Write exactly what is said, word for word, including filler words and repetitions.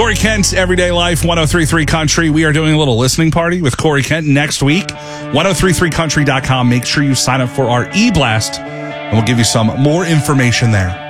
Corey Kent, Everyday Life, one oh three point three Country. We are doing a little listening party with Corey Kent next week. ten thirty-three country dot com. Make sure you sign up for our e-blast, and we'll give you some more information there.